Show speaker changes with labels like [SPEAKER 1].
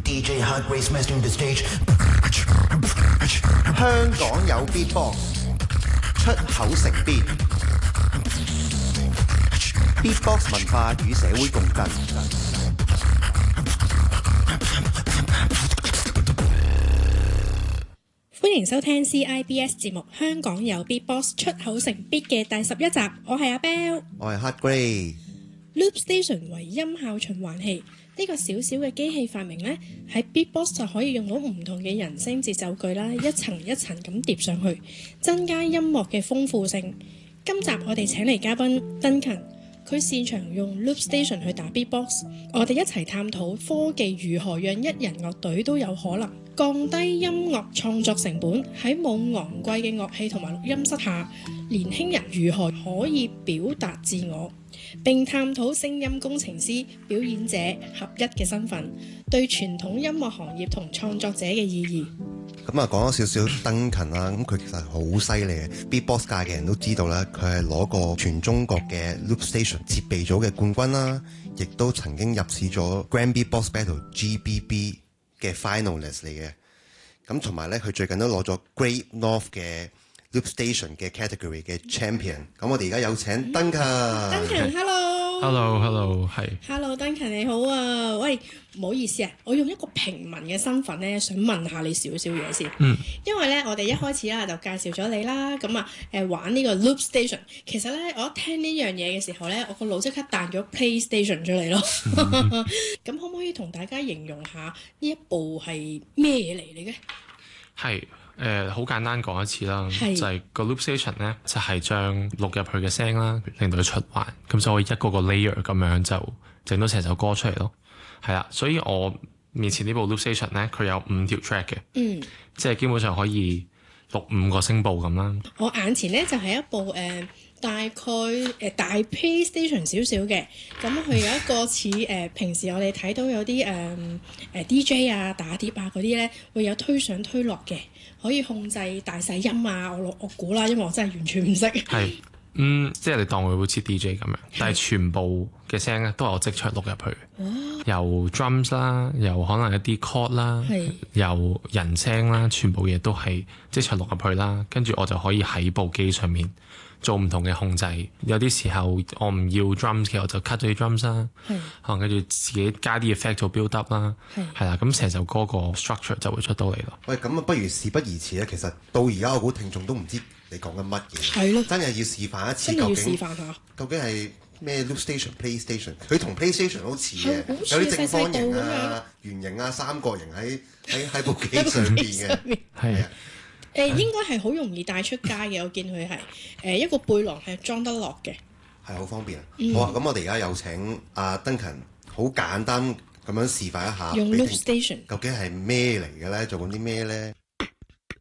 [SPEAKER 1] DJ Hot Grace mastering the stage.
[SPEAKER 2] 香港有 Beatbox， 出口成邊 Beatbox 文化與社會共振。
[SPEAKER 3] 歡迎收聽 CIBS 節目《香港有 Beatbox 出口成 Beat》嘅第11集，我係阿 Bell，
[SPEAKER 2] 我係 Hot Grace。
[SPEAKER 3] Loop Station 為音效循環器，呢個小小嘅機器發明呢，喺 Beatbox 就可以用到唔同嘅人聲節奏句啦，一層一層咁疊上去，增加音樂嘅豐富性。今集我哋請嚟嘉賓 Duncan， 佢擅長用 Loop Station 去打 Beatbox， 我哋一齊探討科技如何讓一人樂隊都有可能降低音樂創作成本，喺冇昂貴嘅樂器同埋錄音室下，年輕人如何可以表達自我，並探討聲音工程師、表演者合一嘅身份對傳統音樂行業同創作者嘅意義。
[SPEAKER 2] 咁啊，講咗少少 Duncan 啦，咁佢其實好犀利嘅 Beatbox 界嘅人都知道啦，佢係攞過全中國嘅 Loop Station 設備組嘅冠軍啦，亦都曾經入試咗 Grand Beatbox Battle GBB 嘅 finalist 嚟嘅。咁同埋咧，佢最近都攞咗 Great North 嘅 Loop Station 嘅 category 嘅 champion。咁我哋而家有請
[SPEAKER 3] Duncan。Duncan，hello。
[SPEAKER 4] 係。
[SPEAKER 3] Hello，Duncan 你好啊！喂，唔好意思啊，我用一個平民嘅身份咧，想問下你少少嘢先。因為咧，我哋一開始啦就介紹咗你啦，咁啊玩呢個 Loop Station。其實咧，我一聽呢樣嘢嘅時候咧，我個腦即刻彈咗 PlayStation 出嚟咯。咁可唔可以同大家形容下呢一部係咩嚟嘅？
[SPEAKER 4] 係好簡單講一次啦，
[SPEAKER 3] 係
[SPEAKER 4] 就係個 Loop Station 咧，就係將錄入去嘅聲啦，令到佢出環，咁就可以一個個 layer 咁樣就整到成首歌出嚟咯。係啦，所以我面前呢部 Loop Station 咧，佢有5條 track 嘅，即係基本上可以錄5個聲部咁啦。
[SPEAKER 3] 我眼前咧就係一部大概大 PlayStation 少少嘅，咁佢有一個似平時我哋睇到有啲DJ 啊打碟啊嗰啲咧，會有推上推落嘅，可以控制大細音啊。我估啦，因為我真係完全唔識。
[SPEAKER 4] 係即係你當佢好似 DJ 咁樣，但係全部嘅聲咧都係我即場錄入去，由 drums 啦，由可能一啲 chord 啦，由人聲啦，全部嘢都係即場錄入去啦，跟住我就可以喺部機上面做唔同嘅控制。有啲時候我唔要 drums 嘅，我就 cut 咗啲 drums 啦，可能跟住自己加啲 effect 做 build up 啦，係啦，咁成首歌個 structure 就會出到嚟咯。
[SPEAKER 2] 喂，咁啊，不如事不宜遲咧。其實到而家我估聽眾都唔知你講緊乜嘢，
[SPEAKER 3] 係咯，
[SPEAKER 2] 真係要示範一次，
[SPEAKER 3] 真係要示範下
[SPEAKER 2] 究竟係咩 Loop Station、PlayStation？ 佢同 PlayStation 好似嘅，
[SPEAKER 3] 有
[SPEAKER 2] 有啲正方形啊、圓形啊、三角形喺部機上邊嘅，係啊。
[SPEAKER 3] 應該係好容易帶出街嘅，我見佢係一個背囊係裝得落嘅，
[SPEAKER 2] 係好方便啊！好啊，咁我哋而家有請阿 Duncan 好簡單咁樣示範一下，
[SPEAKER 3] 用 Loop Station
[SPEAKER 2] 究竟係咩嚟嘅咧？做緊啲咩咧？